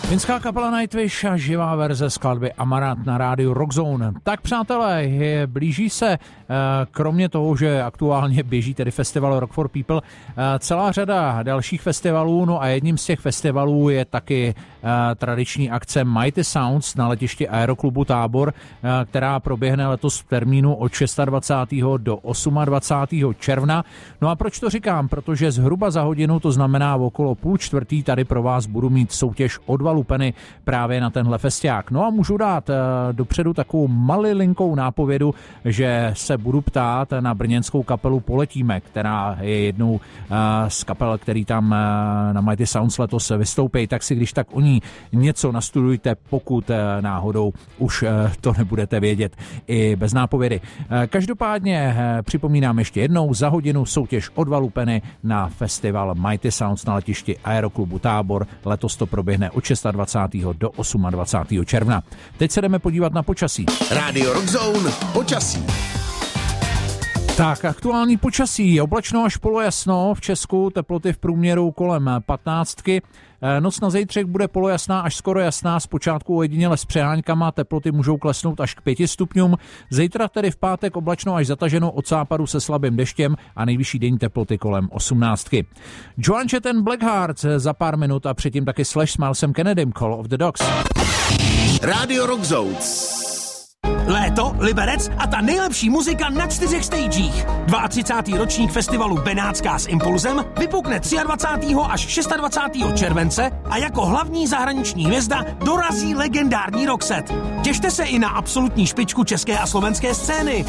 Finská kapela Nightwish a živá verze skladby Amaranth na rádiu Rockzone. Tak přátelé, blíží se, kromě toho, že aktuálně běží tedy festival Rock for People, celá řada dalších festivalů, no a jedním z těch festivalů je taky tradiční akce Mighty Sounds na letišti Aeroklubu Tábor, která proběhne letos v termínu od 26. do 28. června. No a proč to říkám? Protože zhruba za hodinu, to znamená okolo 3:30, tady pro vás budu mít soutěž o 2 lupeny právě na tenhle festiák. No a můžu dát dopředu takovou malilinkou nápovědu, že se budu ptát na brněnskou kapelu Poletíme, která je jednou z kapel, který tam na Mighty Sounds letos vystoupí, tak si když tak o ní něco nastudujte, pokud náhodou už to nebudete vědět i bez nápovědy. Každopádně připomínám ještě jednou, za hodinu soutěž o 2 lupeny na festival Mighty Sounds na letišti Aeroklubu Tábor. Letos to proběhne od 26. do 28. června. Teď se jdeme podívat na počasí. Rádio Rockzone, počasí. Tak, aktuální počasí. Oblačno až polojasno v Česku, teploty v průměru kolem 15. Noc na zítřek bude polojasná až skoro jasná, zpočátku ojediněle s přeháňkama, teploty můžou klesnout až k 5 stupňům. Zítra tedy v pátek oblačno až zataženo od západu se slabým deštěm a nejvyšší denní teploty kolem 18. Joan Jett and Blackheart za pár minut a předtím taky Slash s Milesem Kennedym, Call of the Dogs. Rádio Rockzone. Léto, Liberec a ta nejlepší muzika na 4 stagech. 32. ročník festivalu Benátská s Impulzem vypukne 23. až 26. července a jako hlavní zahraniční hvězda dorazí legendární Roxette. Těšte se i na absolutní špičku české a slovenské scény.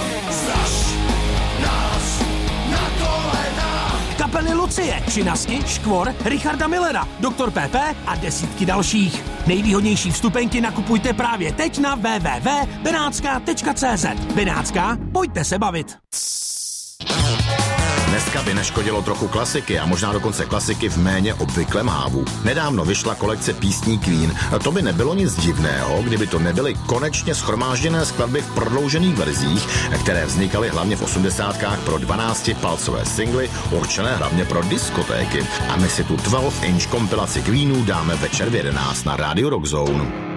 Kapely Lucie, Činasky, Škvor, Richarda Millera, Dr. PP a desítky dalších. Nejvýhodnější vstupenky nakupujte právě teď na www.benátska.cz. Benátská, pojďte se bavit. Dneska by neškodilo trochu klasiky a možná dokonce klasiky v méně obvyklém hávu. Nedávno vyšla kolekce písní Queen. To by nebylo nic divného, kdyby to nebyly konečně shromážděné skladby v prodloužených verzích, které vznikaly hlavně v 80kách pro 12-palcové singly, určené hlavně pro diskotéky. A my si tu 12-inch kompilaci Queenů dáme večer v 11 na Radio Rockzone.